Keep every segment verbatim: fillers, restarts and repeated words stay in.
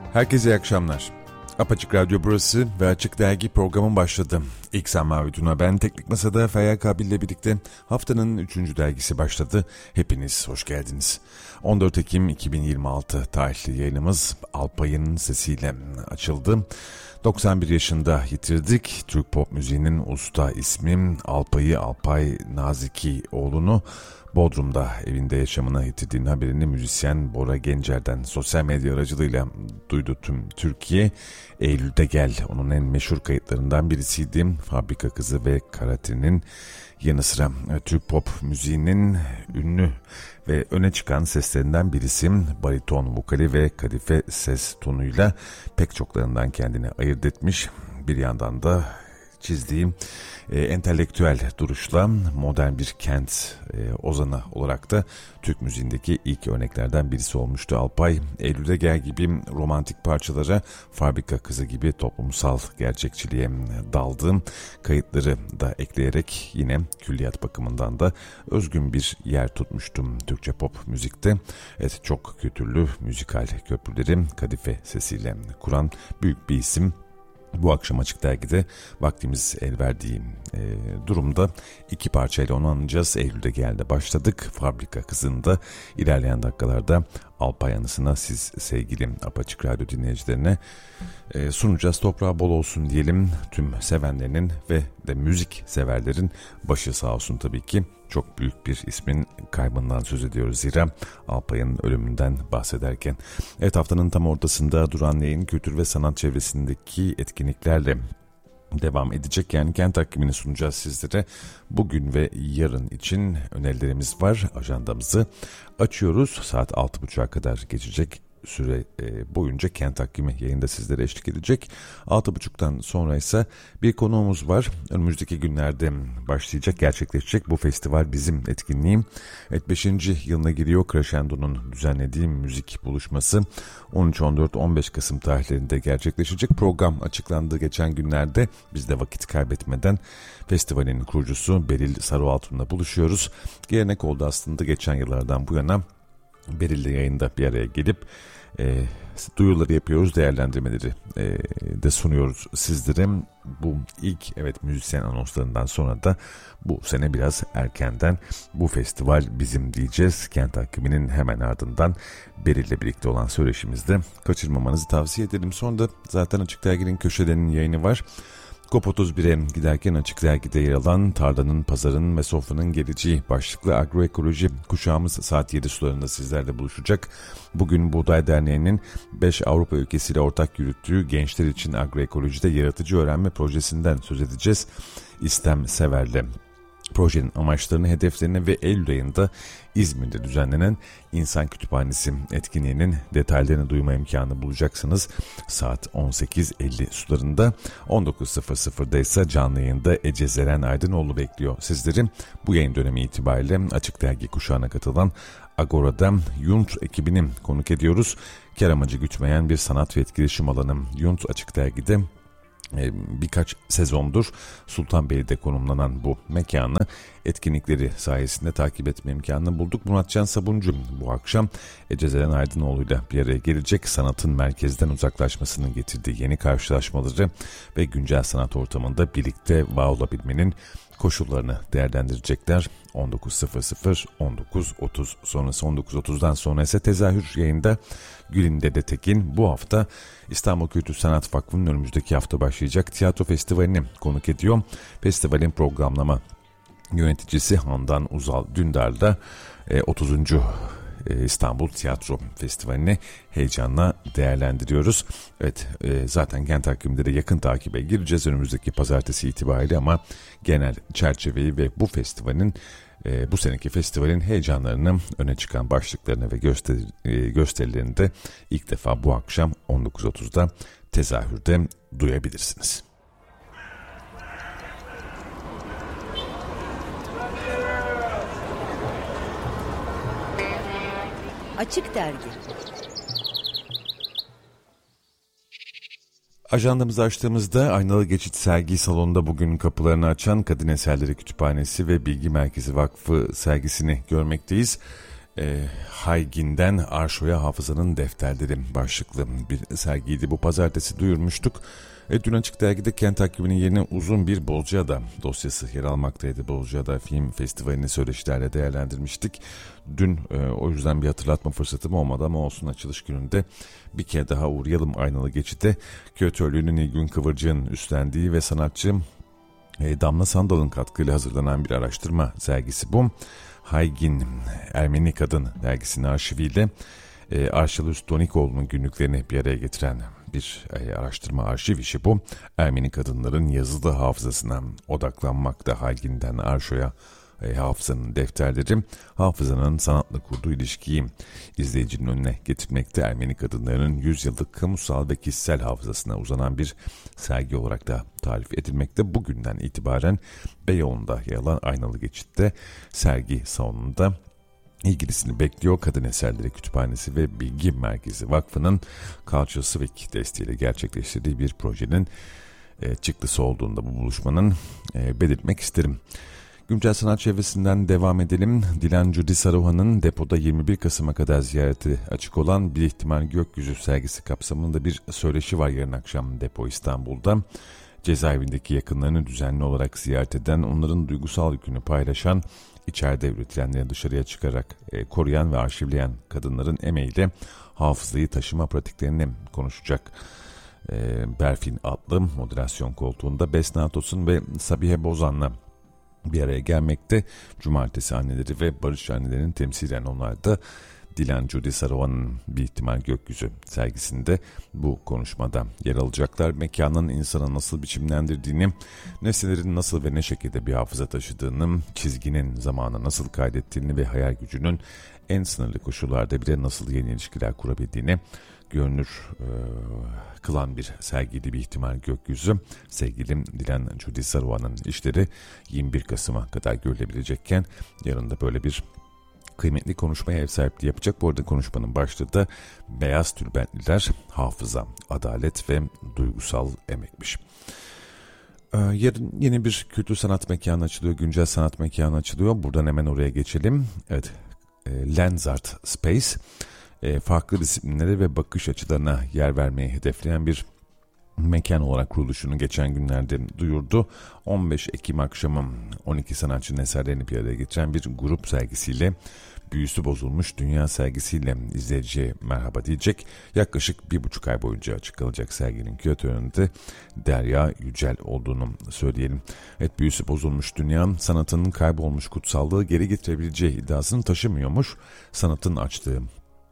Herkese iyi akşamlar. Apaçık Radyo burası ve Açık Dergi programın başladı. İlk sen Mavi Tuna, ben Teknik Masa'da Feyyal Kabil ile birlikte haftanın üçüncü dergisi başladı. Hepiniz hoş geldiniz. on dört Ekim iki bin yirmi altı tarihli yayınımız Alpay'ın sesiyle açıldı. doksan bir yaşında yitirdik. Türk pop müziğinin usta ismi Alpay'ı Alpay Nazikioğlu'nu Bodrum'da evinde yaşamına yitirdiğinin haberini müzisyen Bora Gencer'den sosyal medya aracılığıyla duydu tüm Türkiye. Eylül'de Gel onun en meşhur kayıtlarından birisiydi. Fabrika Kızı ve Karate'nin yanı sıra Türk pop müziğinin ünlü ve öne çıkan seslerinden birisi. Bariton vokali ve kadife ses tonuyla pek çoklarından kendini ayırt etmiş. Bir yandan da çizdiğim e, entelektüel duruşla modern bir kent e, ozanı olarak da Türk müziğindeki ilk örneklerden birisi olmuştu Alpay. Eylül'de Gel gibi romantik parçalara, Fabrika Kızı gibi toplumsal gerçekçiliğe daldığım kayıtları da ekleyerek yine külliyat bakımından da özgün bir yer tutmuştum Türkçe pop müzikte. Evet, çok kültürlü müzikal köprüleri kadife sesiyle kuran büyük bir isim. Bu akşam Açık Dergi'de vaktimiz el verdiği e, durumda iki parçayla onu anacağız. Eylül'de Gel'de başladık. Fabrika Kızı'nda ilerleyen dakikalarda Alpay anısına siz sevgili Apaçık Radyo dinleyicilerine e, sunacağız. Toprağı bol olsun diyelim tüm sevenlerinin ve de müzik severlerin başı sağ olsun tabii ki. Çok büyük bir ismin kaybından söz ediyoruz zira Alpay'ın ölümünden bahsederken. Evet, haftanın tam ortasında duran yayın kültür ve sanat çevresindeki etkinliklerle devam edecek. Yani kent takvimini sunacağız sizlere. Bugün ve yarın için önerilerimiz var. Ajandamızı açıyoruz. Saat altı buçuğa kadar geçecek süre boyunca kent takvimi yayında sizlere eşlik edecek. altı buçuktan sonra ise bir konuğumuz var. Önümüzdeki günlerde başlayacak, gerçekleşecek bu festival bizim etkinliğim. Evet, beşinci yılına giriyor. Crescendo'nun düzenlediği müzik buluşması on üç, on dört, on beş Kasım tarihlerinde gerçekleşecek. Program açıklandığı geçen günlerde biz de vakit kaybetmeden festivalin kurucusu Beril Sarualtun'la buluşuyoruz. Gelenek oldu aslında geçen yıllardan bu yana. Beril'le yayında bir araya gelip e, duyuruları yapıyoruz, değerlendirmeleri e, de sunuyoruz sizlere. Bu ilk evet müzisyen anonslarından sonra da bu sene biraz erkenden bu festival bizim diyeceğiz. Kent takviminin hemen ardından Beril'le birlikte olan söyleşimizde kaçırmamanızı tavsiye ederim. Sonra da zaten Açık Dergi'nin köşelerinin yayını var. COP otuz bire giderken Açık Dergi'de yer alan Tarlanın, Pazarın ve Sofranın Geleceği başlıklı agroekoloji kuşağımız saat yedi sularında sizlerle buluşacak. Bugün Buğday Derneği'nin beş Avrupa ülkesiyle ortak yürüttüğü gençler için agroekolojide yaratıcı öğrenme projesinden söz edeceğiz. İstem Sever'le projenin amaçlarını, hedeflerini ve Eylül ayında İzmir'de düzenlenen İnsan Kütüphanesi etkinliğinin detaylarını duyma imkanı bulacaksınız. Saat on sekiz elli sularında. on dokuz sıfır sıfırda ise canlı yayında Ece Zeren Aydınoğlu bekliyor sizleri. Bu yayın dönemi itibariyle Açık Dergi kuşağına katılan Agora'da Yunt ekibini konuk ediyoruz. Kar amacı gütmeyen bir sanat ve etkileşim alanı Yunt Açık Dergi'de birkaç sezondur Sultanbeyli'de konumlanan bu mekanı etkinlikleri sayesinde takip etme imkanını bulduk. Muratcan Sabuncu bu akşam Ece Zeren Aydınoğlu'yla bir araya gelecek. Sanatın merkezden uzaklaşmasının getirdiği yeni karşılaşmaları ve güncel sanat ortamında birlikte var olabilmenin koşullarını değerlendirecekler. on dokuz sıfır sıfır, on dokuz otuz sonrası, on dokuz otuzdan sonra ise tezahür yayında Gül'ün Dede Tekin bu hafta İstanbul Kültür Sanat Vakfı'nın önümüzdeki hafta başlayacak tiyatro festivalini konuk ediyor. Festivalin programlama yöneticisi Handan Uzal Dündar'da otuzuncu İstanbul Tiyatro Festivali'ni heyecanla değerlendiriyoruz. Evet, zaten Kent takviminde de yakın takibe gireceğiz önümüzdeki pazartesi itibariyle ama genel çerçeveyi ve bu festivalin bu seneki festivalin heyecanlarını, öne çıkan başlıklarını ve gösteri, gösterilerini de ilk defa bu akşam on dokuz otuzda tezahürde duyabilirsiniz. Açık Dergi. Ajandamızı açtığımızda Aynalı Geçit Sergi Salonu'nda bugün kapılarını açan Kadın Eserleri Kütüphanesi ve Bilgi Merkezi Vakfı sergisini görmekteyiz. E, Haygin'den Arşo'ya Hafızanın Defterleri başlıklı bir sergiydi. Bu pazartesi duyurmuştuk. E, dün Açık Dergi'de Kent takviminin yerine uzun bir Bozcaada dosyası yer almaktaydı. Bozcaada Film Festivali'ni söyleşilerle değerlendirmiştik. Dün e, o yüzden bir hatırlatma fırsatım olmadı ama olsun, açılış gününde bir kere daha uğrayalım Aynalı Geçit'e. Küratörlüğünü Nilgün Kıvırcık'ın üstlendiği ve sanatçı e, Damla Sandal'ın katkıyla hazırlanan bir araştırma sergisi bu. Haygin Ermeni Kadın dergisinin arşiviyle e, Arşalus Donikoğlu'nun günlüklerini bir araya getiren bir e, araştırma arşiv işi bu. Ermeni kadınların yazılı hafızasına odaklanmakta. Haygin'den Arşo'ya e, Hafızanın Defterleri, hafızanın sanatla kurduğu ilişkiyi izleyicinin önüne getirmekte. Ermeni kadınlarının yüz yıllık kamusal ve kişisel hafızasına uzanan bir sergi olarak da tarif edilmekte. Bugünden itibaren Beyoğlu'nda yer alan Aynalı Geçit'te sergi salonunda ilgilisini bekliyor. Kadın Eserleri Kütüphanesi ve Bilgi Merkezi Vakfı'nın Culture Civic desteğiyle gerçekleştirdiği bir projenin e, çıktısı olduğunda bu buluşmanın e, belirtmek isterim. Güncel sanat çevresinden devam edelim. Dilan Cudi Saruhan'ın depoda yirmi bir Kasım'a kadar ziyareti açık olan Bir İhtimal Gökyüzü sergisi kapsamında bir söyleşi var yarın akşam Depo İstanbul'da. Cezaevindeki yakınlarını düzenli olarak ziyaret eden, onların duygusal yükünü paylaşan, içeride üretilenleri dışarıya çıkarak e, koruyan ve arşivleyen kadınların emeğiyle hafızayı taşıma pratiklerini konuşacak. E, Berfin adlı moderasyon koltuğunda Besna Atos'un ve Sabiha Bozan'la bir araya gelmekte. Cumartesi anneleri ve barış annelerinin temsilen onlar da Dilan Cudi Saruhan'ın Bir İhtimal Gökyüzü sergisinde bu konuşmada yer alacaklar. Mekanın insanı nasıl biçimlendirdiğini, nesnelerin nasıl ve ne şekilde bir hafıza taşıdığını, çizginin zamanı nasıl kaydettiğini ve hayal gücünün en sınırlı koşullarda bile nasıl yeni ilişkiler kurabildiğini görünür e, kılan bir sergiydi Bir İhtimal Gökyüzü. Sevgili Dilan Cudi Saruhan'ın işleri yirmi bir Kasım'a kadar görülebilecekken yarın da böyle bir kıymetli konuşmaya ev sahipliği yapacak. Bu arada konuşmanın başlığı da Beyaz Tülbentliler, Hafıza, Adalet ve Duygusal Emekmiş. Ee, yarın yeni bir kültür sanat mekanı açılıyor. Güncel sanat mekanı açılıyor. Buradan hemen oraya geçelim. Evet, e, Lensart Space. E, farklı disiplinlere ve bakış açılarına yer vermeyi hedefleyen bir mekan olarak kuruluşunu geçen günlerde duyurdu. on beş Ekim akşamı on iki sanatçının eserlerini bir araya getiren bir grup sergisiyle, büyüsü bozulmuş dünya sergisiyle izleyiciye merhaba diyecek. Yaklaşık bir buçuk ay boyunca açık kalacak serginin küratöründe Derya Yücel olduğunu söyleyelim. Evet, büyüsü bozulmuş dünya, sanatının kaybolmuş kutsallığı geri getirebileceği iddiasını taşımıyormuş. Sanatın açtığı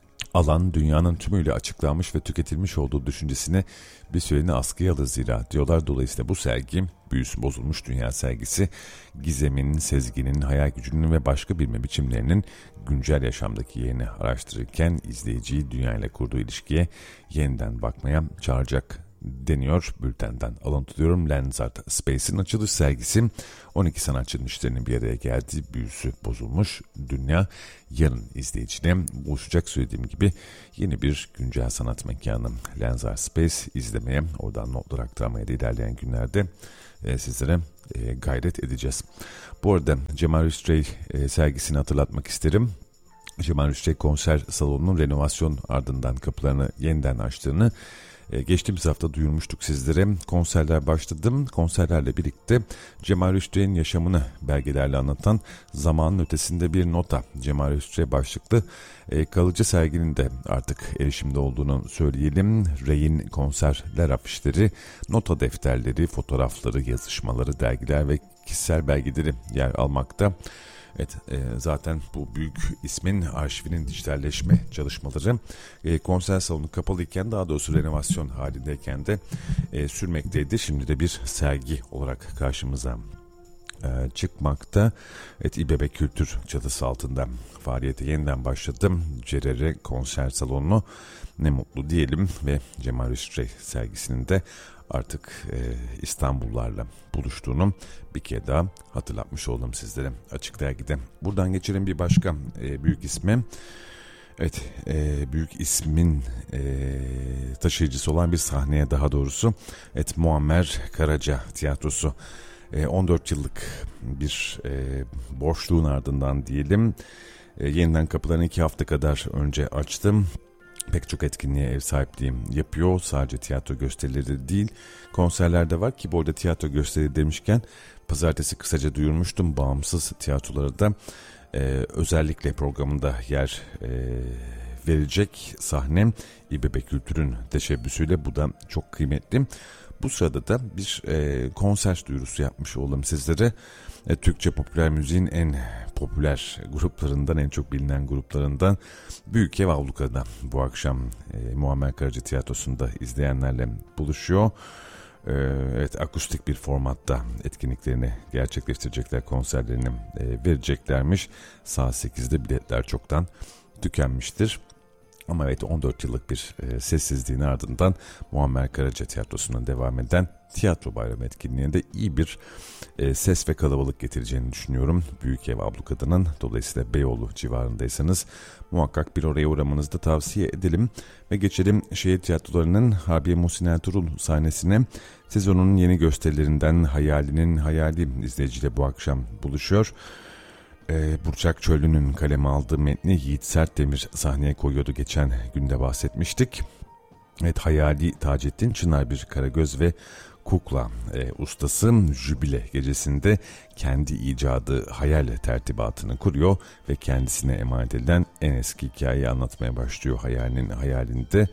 alan dünyanın tümüyle açıklanmış ve tüketilmiş olduğu düşüncesini bir süreliğine askıya alır zira diyorlar. Dolayısıyla bu sergi, büyüsü bozulmuş dünya sergisi, gizemin, sezginin, hayal gücünün ve başka bilme biçimlerinin güncel yaşamdaki yerini araştırırken izleyiciyi dünyayla kurduğu ilişkiye yeniden bakmaya çağıracak deniyor. Bültenden alıntılıyorum. Lensart Space'in açılış sergisi on iki sanatçının işlerinin bir araya geldiği büyüsü bozulmuş dünya. Yarın izleyicine buluşacak, söylediğim gibi yeni bir güncel sanat mekanı Lensart Space izlemeye, oradan notlar aktarmaya da ilerleyen günlerde e, sizlere e, gayret edeceğiz. Bu arada Cemal Rüştü e, sergisini hatırlatmak isterim. Cemal Rüştü konser salonunun renovasyon ardından kapılarını yeniden açtığını geçtiğimiz hafta duyurmuştuk sizlere. Konserler başladı. Konserlerle birlikte Cemal Rüştü'nün yaşamını belgelerle anlatan Zamanın Ötesinde Bir Nota, Cemal Rüştü başlıklı kalıcı serginin de artık erişimde olduğunu söyleyelim. Rey'in konserler afişleri, nota defterleri, fotoğrafları, yazışmaları, dergiler ve kişisel belgeleri yer almakta. Evet, e, zaten bu büyük ismin arşivinin dijitalleşme çalışmaları e, konser salonu kapalıyken, daha doğrusu renovasyon halindeyken de e, sürmekteydi. Şimdi de bir sergi olarak karşımıza e, çıkmakta. Evet, İBB Kültür çatısı altında faaliyete yeniden başladım. Cerere konser salonu, ne mutlu diyelim ve Cemal Rüştü sergisinin de artık e, İstanbullularla buluştuğunu bir kere daha hatırlatmış oldum sizlere Açık Dergi'de. Buradan geçelim bir başka e, büyük isme. Evet, e, büyük ismin e, taşıyıcısı olan bir sahneye, daha doğrusu. Evet, Muammer Karaca Tiyatrosu. E, on dört yıllık bir e, boşluğun ardından diyelim E, yeniden kapılarını iki hafta kadar önce açtım. Pek çok etkinliğe ev sahipliği yapıyor. Sadece tiyatro gösterileri de değil, konserler de var ki bu arada tiyatro gösteri demişken pazartesi kısaca duyurmuştum. Bağımsız tiyatrolara da e, özellikle programında yer e, verecek sahnem İBB Kültür'ün teşebbüsüyle, bu da çok kıymetli. Bu sırada da bir e, konser duyurusu yapmış olalım sizlere. E, Türkçe popüler müziğin en popüler gruplarından, en çok bilinen gruplarından Büyük Ev Abluka'da bu akşam e, Muammer Karaca Tiyatrosu'nda izleyenlerle buluşuyor. E, evet, akustik bir formatta etkinliklerini gerçekleştirecekler, konserlerini e, vereceklermiş. Saat sekizde biletler çoktan tükenmiştir. Ama evet, on dört yıllık bir e, sessizliğin ardından Muammer Karaca Tiyatrosu'ndan devam eden Tiyatro Bayramı etkinliğinde iyi bir e, ses ve kalabalık getireceğini düşünüyorum. Büyük Ev Abluka'nın, dolayısıyla Beyoğlu civarındaysanız muhakkak bir oraya uğramanızı da tavsiye edelim. Ve geçelim şehir tiyatrolarının Harbiye Muhsin Ertuğrul sahnesine. Sezonun yeni gösterilerinden Hayalinin Hayali izleyiciyle bu akşam buluşuyor. Burçak Çöllü'nün kaleme aldığı metni Yiğit Sertdemir sahneye koyuyordu, geçen günde bahsetmiştik. Evet, Hayali Taceddin Çınar bir Karagöz ve kukla e, ustası jübile gecesinde kendi icadı hayal tertibatını kuruyor ve kendisine emanet edilen en eski hikayeyi anlatmaya başlıyor hayalinin hayalinde.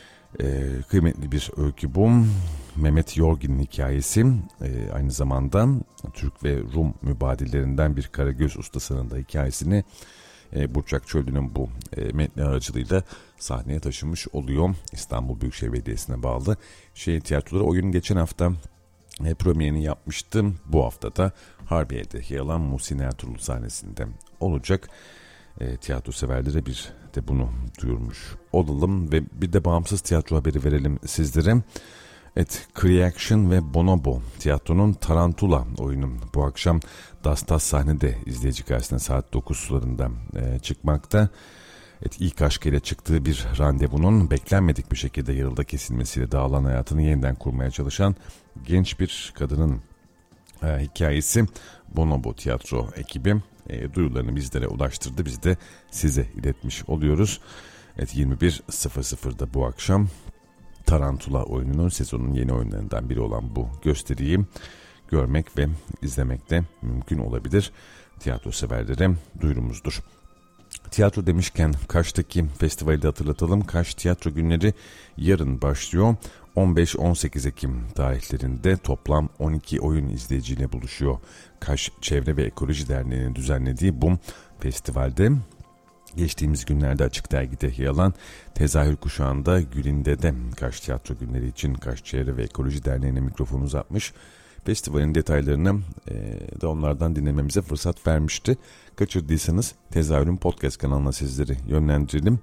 E, kıymetli bir öykü bu. Mehmet Yorgin'in hikayesi, e, aynı zamanda Türk ve Rum mübadillerinden bir Karagöz ustasının da hikayesini e, Burçak Çöllü'nün bu e, metni aracılığıyla sahneye taşımış oluyor. İstanbul Büyükşehir Belediyesi'ne bağlı şehir tiyatroları oyunun geçen hafta e, premierini yapmıştım. Bu hafta da Harbiye'de yer alan Muhsin Ertuğrul sahnesinde olacak. E, tiyatro severlere bir de bunu duyurmuş olalım ve bir de bağımsız tiyatro haberi verelim sizlere. Evet, Creaction ve Bonobo tiyatronun Tarantula oyunu bu akşam Dastas sahnede izleyici karşısına saat dokuz sularında e, çıkmakta. Evet, ilk aşkıyla çıktığı bir randevunun beklenmedik bir şekilde yarılda kesilmesiyle dağılan hayatını yeniden kurmaya çalışan genç bir kadının e, hikayesi. Bonobo tiyatro ekibi e, duyurularını bizlere ulaştırdı. Biz de size iletmiş oluyoruz. Evet, yirmi bir sıfır sıfırda bu akşam Tarantula oyununun sezonun yeni oyunlarından biri olan bu gösteriyi görmek ve izlemek de mümkün olabilir. Tiyatro severlere duyurumuzdur. Tiyatro demişken Kaş'taki festivali de hatırlatalım. Kaş Tiyatro Günleri yarın başlıyor. on beş on sekiz Ekim tarihlerinde toplam on iki oyun izleyiciyle buluşuyor. Kaş Çevre ve Ekoloji Derneği'nin düzenlediği bu festivalde geçtiğimiz günlerde Açık Dergi'de yer alan Tezahür Kuşağı'nda Gülinde'de Kaş Tiyatro Günleri için Kaş Çevre ve Ekoloji Derneği'ne mikrofonu uzatmış. Festivalin detaylarını e, da onlardan dinlememize fırsat vermişti. Kaçırdıysanız Tezahür'ün podcast kanalına sizleri yönlendirelim.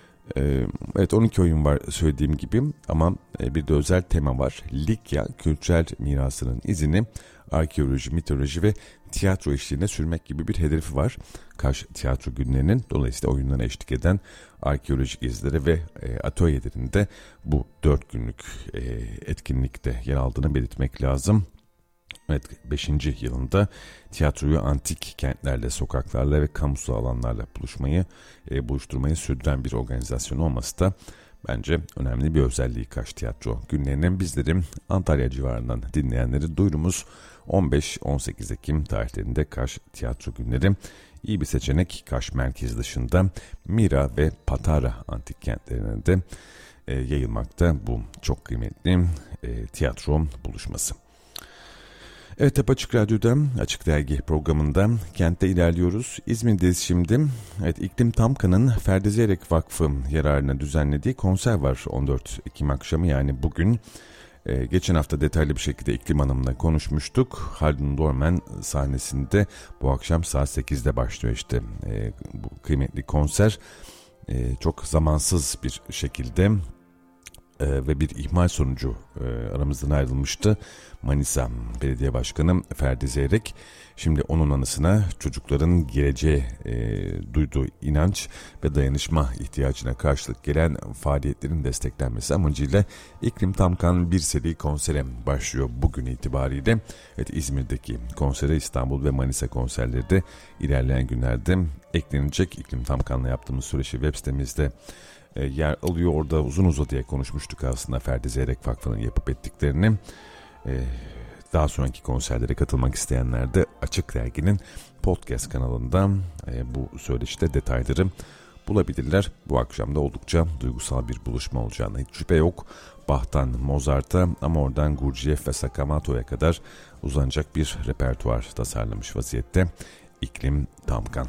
E, evet, on iki oyun var söylediğim gibi ama e, bir de özel tema var. Likya kültürel mirasının izini arkeoloji, mitoloji ve tiyatro eşliğine sürmek gibi bir hedefi var. Kaş Tiyatro Günlerinin, dolayısıyla oyunlara eşlik eden arkeolojik izlere ve e, atölyelerinde bu dört günlük e, etkinlikte yer aldığını belirtmek lazım. Evet, beşinci yılında tiyatroyu antik kentlerle, sokaklarla ve kamusal alanlarla buluşmayı, e, buluşturmayı sürdüren bir organizasyon olması da bence önemli bir özelliği Kaş Tiyatro Günleri'nin. Bizlerin Antalya civarından dinleyenleri duyurumuz on beş on sekiz Ekim tarihlerinde Kaş Tiyatro Günleri. İyi bir seçenek. Kaş merkez dışında Mira ve Patara antik kentlerine de e, yayılmakta bu çok kıymetli e, tiyatro buluşması. Evet, Hep Açık Radyo'da Açık Dergi programında kentte ilerliyoruz. İzmir'deyiz şimdi. Evet, İklim Tamka'nın Ferdi Zeyrek Vakfı yararına düzenlediği konser var on dört Ekim akşamı, yani bugün. Ee, geçen hafta detaylı bir şekilde İklim Hanım'la konuşmuştuk. Haldun Dorman sahnesinde bu akşam saat sekizde başlıyor işte ee, bu kıymetli konser. Ee, çok zamansız bir şekilde e, ve bir ihmal sonucu e, aramızdan ayrılmıştı Manisa Belediye Başkanı Ferdi Zeyrek. Şimdi onun anısına çocukların geleceğe e, duyduğu inanç ve dayanışma ihtiyacına karşılık gelen faaliyetlerin desteklenmesi amacıyla İklim Tamkan bir seri konsere başlıyor bugün itibariyle. Evet, İzmir'deki konsere İstanbul ve Manisa konserleri de ilerleyen günlerde eklenecek. İklim Tamkan'la yaptığımız süreçte web sitemizde e, yer alıyor. Orada uzun uzadıya konuşmuştuk aslında Ferdi Zeyrek Vakfı'nın yapıp ettiklerini. E, Daha sonraki konserlere katılmak isteyenler de Açık Dergi'nin podcast kanalında e, bu söyleşide detayları bulabilirler. Bu akşam da oldukça duygusal bir buluşma olacağına hiç şüphe yok. Bach'tan Mozart'a ama oradan Gurdjieff ve Sakamoto'ya kadar uzanacak bir repertuar tasarlamış vaziyette İklim Tamkan.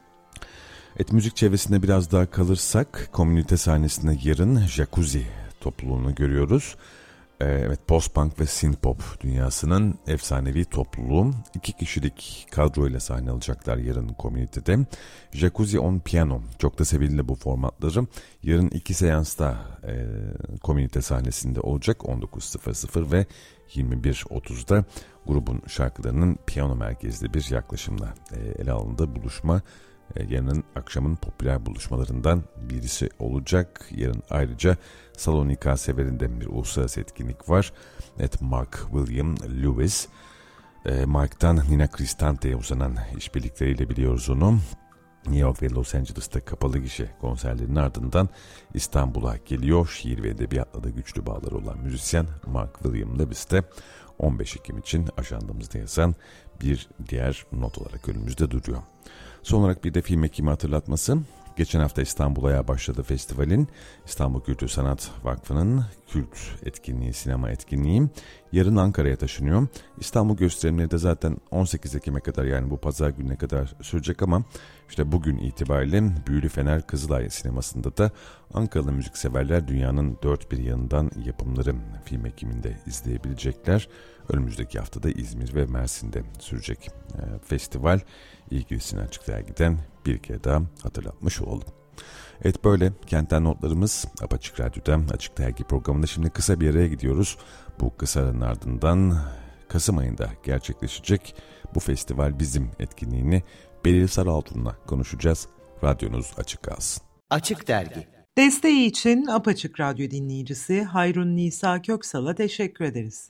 Et müzik çevresinde biraz daha kalırsak komünite sahnesinde yarın Jacuzzi topluluğunu görüyoruz. Evet, post-punk ve synth-pop dünyasının efsanevi topluluğu iki kişilik kadroyla sahne alacaklar yarın komünitede. Jacuzzi on Piano çok da sevildi bu formatları. Yarın iki seansta e, komünite sahnesinde olacak on dokuz ve yirmi bir otuzda grubun şarkılarının piyano merkezli bir yaklaşımla e, ele alındığı buluşma. Yarının akşamın popüler buluşmalarından birisi olacak. Yarın ayrıca Salonika Severin'de bir uluslararası etkinlik var. Evet, Mark William Lewis. E, Mark'tan Nina Cristante'ye uzanan işbirlikleriyle biliyoruz onu. New York ve Los Angeles'ta kapalı gişe konserlerinin ardından İstanbul'a geliyor. Şiir ve edebiyatla da güçlü bağları olan müzisyen Mark William Lewis de on beş Ekim için ajandamızda yazan bir diğer not olarak önümüzde duruyor. Son olarak bir de film ekimi hatırlatması. Geçen hafta İstanbul'a başladı festivalin. İstanbul Kültür Sanat Vakfı'nın kült etkinliği, sinema etkinliği yarın Ankara'ya taşınıyor. İstanbul gösterimleri de zaten on sekiz Ekim'e kadar, yani bu pazar gününe kadar sürecek ama işte bugün itibariyle Büyülü Fener Kızılay sinemasında da Ankaralı müzikseverler dünyanın dört bir yanından yapımları film ekiminde izleyebilecekler. Önümüzdeki haftada İzmir ve Mersin'de sürecek e, festival ilgilisini Açık Dergi'den bir kere daha hatırlatmış olalım. Evet, böyle kentten notlarımız Apaçık Radyo'da Açık Dergi programında. Şimdi kısa bir araya gidiyoruz. Bu kısa aranın ardından Kasım ayında gerçekleşecek bu festival bizim etkinliğini Beril Saraltun'la konuşacağız. Radyonuz açık kalsın. Açık Dergi. Desteği için Apaçık Radyo dinleyicisi Hayrun Nisa Köksal'a teşekkür ederiz.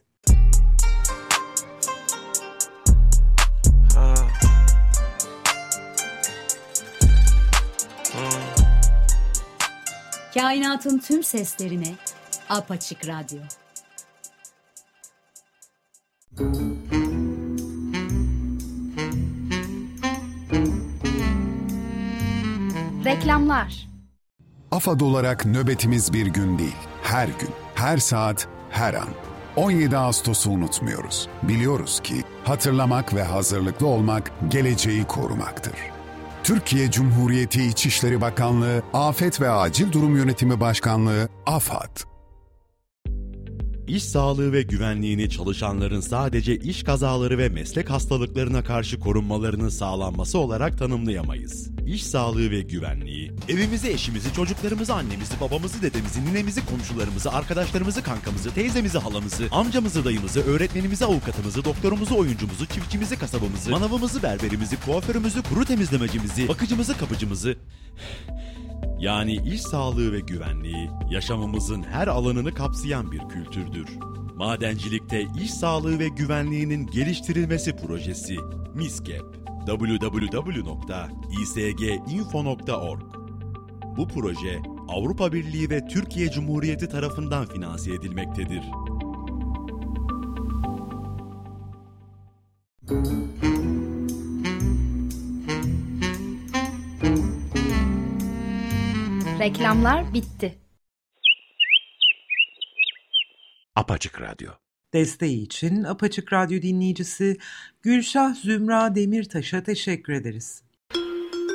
Kainatın tüm seslerine Apaçık Radyo. Reklamlar. AFAD olarak nöbetimiz bir gün değil, her gün, her saat, her an. on yedi Ağustos'u unutmuyoruz. Biliyoruz ki hatırlamak ve hazırlıklı olmak geleceği korumaktır. Türkiye Cumhuriyeti İçişleri Bakanlığı, Afet ve Acil Durum Yönetimi Başkanlığı, AFAD. İş sağlığı ve güvenliğini çalışanların sadece iş kazaları ve meslek hastalıklarına karşı korunmalarının sağlanması olarak tanımlayamayız. İş sağlığı ve güvenliği, evimizi, eşimizi, çocuklarımızı, annemizi, babamızı, dedemizi, ninemizi, komşularımızı, arkadaşlarımızı, kankamızı, teyzemizi, halamızı, amcamızı, dayımızı, öğretmenimizi, avukatımızı, doktorumuzu, oyuncumuzu, çiftçimizi, kasabamızı, manavımızı, berberimizi, kuaförümüzü, kuru temizlemecimizi, bakıcımızı, kapıcımızı... Yani iş sağlığı ve güvenliği, yaşamımızın her alanını kapsayan bir kültürdür. Madencilikte iş sağlığı ve güvenliğinin geliştirilmesi projesi MİSGEP. double-u double-u double-u nokta i s g info nokta org. Bu proje Avrupa Birliği ve Türkiye Cumhuriyeti tarafından finanse edilmektedir. Reklamlar bitti. Apaçık Radyo. Desteği için Apaçık Radyo dinleyicisi Gülşah Zümra Demirtaş'a teşekkür ederiz.